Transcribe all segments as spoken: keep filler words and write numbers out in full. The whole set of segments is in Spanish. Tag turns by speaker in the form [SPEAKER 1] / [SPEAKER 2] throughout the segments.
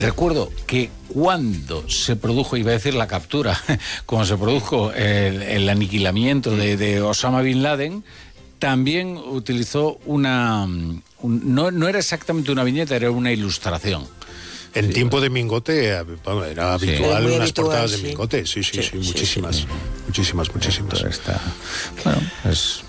[SPEAKER 1] Recuerdo que cuando se produjo, iba a decir la captura, cuando se produjo el, el aniquilamiento de, de Osama Bin Laden, también utilizó una... Un, no, no era exactamente una viñeta, era una ilustración.
[SPEAKER 2] En sí, tiempo de Mingote, bueno, era habitual
[SPEAKER 3] sí,
[SPEAKER 2] unas
[SPEAKER 3] habitual,
[SPEAKER 2] portadas
[SPEAKER 3] sí.
[SPEAKER 2] de Mingote, sí, sí, sí,
[SPEAKER 3] Sí,
[SPEAKER 2] muchísimas,
[SPEAKER 3] sí, sí.
[SPEAKER 2] muchísimas, muchísimas.
[SPEAKER 1] Está, bueno, es...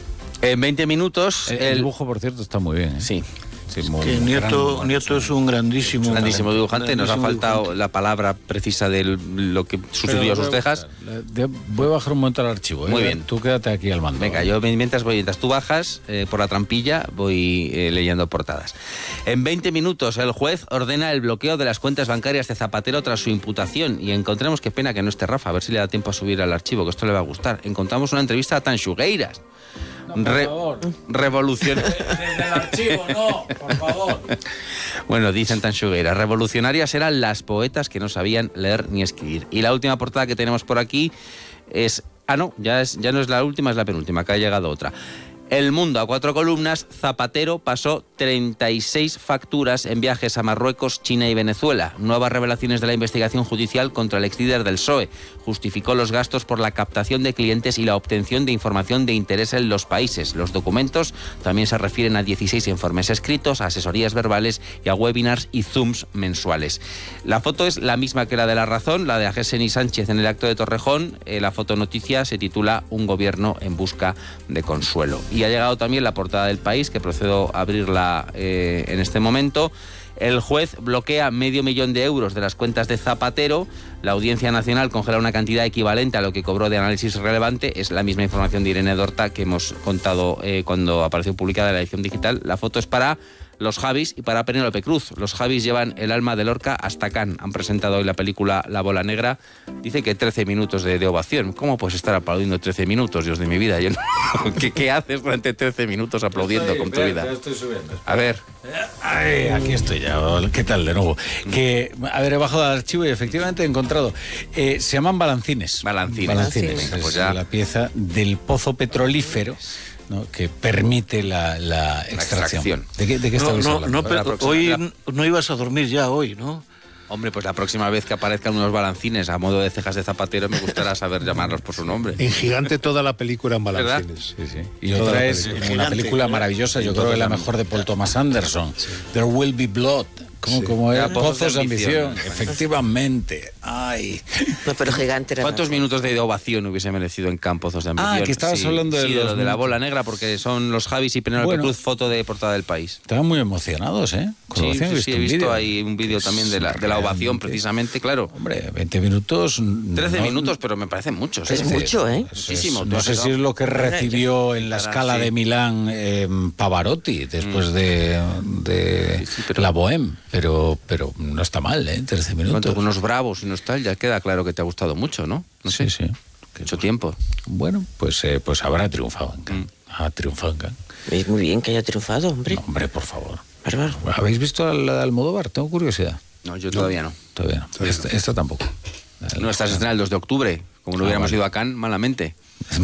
[SPEAKER 4] En veinte minutos...
[SPEAKER 1] El,
[SPEAKER 4] el...
[SPEAKER 1] el dibujo, por cierto, está muy bien, ¿eh?
[SPEAKER 4] Sí.
[SPEAKER 1] Sí, muy,
[SPEAKER 5] que Nieto,
[SPEAKER 1] gran,
[SPEAKER 5] Nieto es un grandísimo,
[SPEAKER 4] grandísimo dibujante.
[SPEAKER 5] grandísimo
[SPEAKER 4] Nos ha faltado
[SPEAKER 5] dibujante.
[SPEAKER 4] la palabra precisa de lo que sustituyó a sus cejas.
[SPEAKER 1] Voy a bajar un momento al archivo. ¿eh?
[SPEAKER 4] Muy bien.
[SPEAKER 1] Tú quédate aquí al mando.
[SPEAKER 4] Venga, yo mientras voy, mientras tú bajas eh, por la trampilla, voy eh, leyendo portadas. En veinte minutos, el juez ordena el bloqueo de las cuentas bancarias de Zapatero tras su imputación. Y encontramos, qué pena que no esté Rafa, a ver si le da tiempo a subir al archivo, que esto le va a gustar. Encontramos una entrevista a Tanxugueiras.
[SPEAKER 1] No, por
[SPEAKER 4] Re
[SPEAKER 1] favor.
[SPEAKER 4] Revolucionaria.
[SPEAKER 1] Desde el archivo, no, por favor.
[SPEAKER 4] Bueno, dicen Tanxugueiras, revolucionarias eran las poetas que no sabían leer ni escribir. Y la última portada que tenemos por aquí es... Ah, no, ya, es, ya no es la última, es la penúltima, acá ha llegado otra. El Mundo, a cuatro columnas, Zapatero pasó treinta y seis facturas en viajes a Marruecos, China y Venezuela. Nuevas revelaciones de la investigación judicial contra el exlíder del P S O E. Justificó los gastos por la captación de clientes y la obtención de información de interés en los países. Los documentos también se refieren a dieciséis informes escritos, a asesorías verbales y a webinars y zooms mensuales. La foto es la misma que la de La Razón, la de Agesen y Sánchez en el acto de Torrejón. Eh, la fotonoticia se titula Un gobierno en busca de consuelo. Y ha llegado también la portada del País, que procedo a abrirla eh, en este momento. El juez bloquea medio millón de euros de las cuentas de Zapatero. La Audiencia Nacional congela una cantidad equivalente a lo que cobró de análisis relevante. Es la misma información de Irene Dorta que hemos contado eh, cuando apareció publicada en la edición digital. La foto es para los Javis y para Penélope Cruz. Los Javis llevan el alma de Lorca hasta Cannes. Han presentado hoy la película La Bola Negra. Dice que trece minutos de, de ovación. ¿Cómo puedes estar aplaudiendo trece minutos, Dios de mi vida? Yo no... ¿Qué, ¿Qué haces durante trece minutos aplaudiendo
[SPEAKER 1] estoy,
[SPEAKER 4] con tu
[SPEAKER 1] espera,
[SPEAKER 4] vida?
[SPEAKER 1] ya estoy subiendo.
[SPEAKER 4] A ver.
[SPEAKER 1] Ay, aquí estoy ya. ¿Qué tal de nuevo? Que, a ver, he bajado al archivo y efectivamente he encontrado. Eh, se llaman balancines.
[SPEAKER 4] Balancines.
[SPEAKER 1] Balancines.
[SPEAKER 4] Venga, pues
[SPEAKER 1] es
[SPEAKER 4] ya.
[SPEAKER 1] la pieza del pozo petrolífero, ¿no?, que permite la, la extracción.
[SPEAKER 4] extracción.
[SPEAKER 1] ¿De qué, de qué
[SPEAKER 5] No,
[SPEAKER 1] estabais
[SPEAKER 5] no,
[SPEAKER 1] hablando?
[SPEAKER 5] no, pero
[SPEAKER 4] La próxima-
[SPEAKER 5] hoy
[SPEAKER 4] la-
[SPEAKER 5] no ibas a dormir ya hoy, ¿no?
[SPEAKER 4] Hombre, pues la próxima vez que aparezcan unos balancines a modo de cejas de Zapatero me gustará saber llamarlos por su nombre.
[SPEAKER 2] En gigante toda la película en
[SPEAKER 4] ¿Verdad?
[SPEAKER 2] balancines.
[SPEAKER 1] Sí, sí. Y
[SPEAKER 2] Toda
[SPEAKER 1] otra
[SPEAKER 2] la
[SPEAKER 1] es
[SPEAKER 2] película.
[SPEAKER 1] una
[SPEAKER 5] Gigante.
[SPEAKER 1] película maravillosa, yo creo que la mejor de Paul Thomas Anderson. There Will Be Blood. ¿Cómo,
[SPEAKER 2] Sí.
[SPEAKER 1] cómo era?
[SPEAKER 4] Ya, Pozos
[SPEAKER 1] Pozos
[SPEAKER 4] de
[SPEAKER 1] de ambición.
[SPEAKER 4] ambición.
[SPEAKER 1] Efectivamente. Ay.
[SPEAKER 3] No, pero gigante era
[SPEAKER 4] ¿Cuántos
[SPEAKER 3] mejor.
[SPEAKER 4] minutos de ovación hubiese merecido en Campos de ambición?
[SPEAKER 1] Ah, que estabas
[SPEAKER 4] Sí,
[SPEAKER 1] hablando de
[SPEAKER 4] sí, de
[SPEAKER 1] los
[SPEAKER 4] lo de la
[SPEAKER 1] minutos.
[SPEAKER 4] bola negra, porque son los Javis y Penélope
[SPEAKER 1] Bueno.
[SPEAKER 4] Cruz, foto de portada del País.
[SPEAKER 1] Estaban muy emocionados, ¿eh? Con la
[SPEAKER 4] Sí,
[SPEAKER 1] ovación,
[SPEAKER 4] sí, sí, he
[SPEAKER 1] un
[SPEAKER 4] visto
[SPEAKER 1] vídeo.
[SPEAKER 4] ahí un vídeo también de la, de la ovación,
[SPEAKER 1] Realmente.
[SPEAKER 4] precisamente, claro.
[SPEAKER 1] Hombre, veinte minutos.
[SPEAKER 4] trece
[SPEAKER 1] no-
[SPEAKER 4] minutos, pero me parecen muchos.
[SPEAKER 3] Es
[SPEAKER 4] ¿eh?
[SPEAKER 3] mucho, ¿eh?
[SPEAKER 1] Es-
[SPEAKER 4] Muchísimo.
[SPEAKER 1] es-
[SPEAKER 4] Tú
[SPEAKER 1] no
[SPEAKER 4] has
[SPEAKER 1] sé si
[SPEAKER 4] llegado-
[SPEAKER 1] es lo que recibió en la
[SPEAKER 4] Ahora
[SPEAKER 1] escala
[SPEAKER 4] sí.
[SPEAKER 1] de Milán eh, Pavarotti después de, de
[SPEAKER 4] Sí, sí, pero-
[SPEAKER 1] la Bohème, pero, pero no está mal, ¿eh? trece minutos.
[SPEAKER 4] Cuanto con unos bravos y no tal, ya queda claro que te ha gustado mucho, ¿no? No
[SPEAKER 1] Sí,
[SPEAKER 4] sé,
[SPEAKER 1] sí.
[SPEAKER 4] mucho tiempo.
[SPEAKER 1] Bueno, pues, eh, pues habrá triunfado en Cannes. Ha triunfado en Cannes.
[SPEAKER 3] Es muy bien que haya triunfado, hombre.
[SPEAKER 1] No, hombre, por favor.
[SPEAKER 3] Bárbaro.
[SPEAKER 1] ¿Habéis visto la de Almodóvar? Tengo curiosidad.
[SPEAKER 4] No, yo todavía no.
[SPEAKER 1] Todavía no.
[SPEAKER 2] Todavía
[SPEAKER 1] Esta, esta tampoco.
[SPEAKER 4] No, estás estrenando el dos de octubre, como no
[SPEAKER 1] Ah,
[SPEAKER 4] hubiéramos
[SPEAKER 1] vale.
[SPEAKER 4] ido a Cannes, malamente.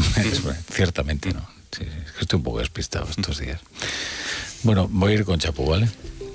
[SPEAKER 1] Ciertamente no. Sí, sí, es que estoy un poco despistado estos días. Bueno, voy a ir con Chapu, ¿vale?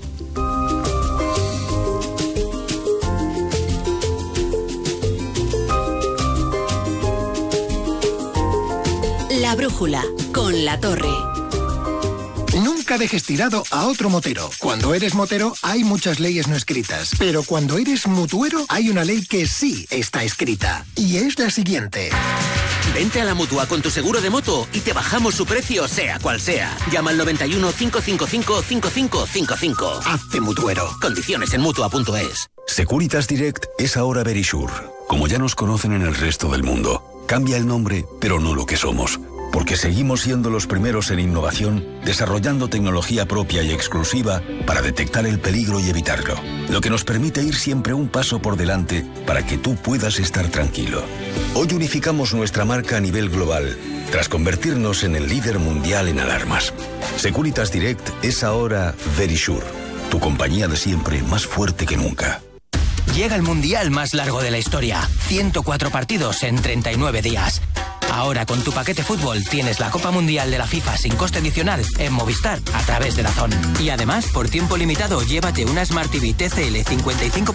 [SPEAKER 6] La brújula con La Torre.
[SPEAKER 7] Nunca dejes tirado a otro motero. Cuando eres motero hay muchas leyes no escritas, pero cuando eres mutuero hay una ley que sí está escrita. Y es la siguiente.
[SPEAKER 8] Vente a la Mutua con tu seguro de moto y te bajamos su precio sea cual sea. Llama al noventa y uno, cinco cinco cinco, cinco cinco cinco cinco.
[SPEAKER 7] Hazte mutuero.
[SPEAKER 8] Condiciones en mutua punto es.
[SPEAKER 9] Securitas Direct es ahora Verisure. Como ya nos conocen en el resto del mundo, cambia el nombre, pero no lo que somos. Porque seguimos siendo los primeros en innovación, desarrollando tecnología propia y exclusiva para detectar el peligro y evitarlo. Lo que nos permite ir siempre un paso por delante para que tú puedas estar tranquilo. Hoy unificamos nuestra marca a nivel global, tras convertirnos en el líder mundial en alarmas. Securitas Direct es ahora Verisure, tu compañía de siempre más fuerte que nunca.
[SPEAKER 10] Llega el mundial más largo de la historia. ciento cuatro partidos en treinta y nueve días. Ahora con tu paquete fútbol tienes la Copa Mundial de la FIFA sin coste adicional en Movistar a través de DAZN. Y además, por tiempo limitado, llévate una Smart T V T C L cincuenta y cinco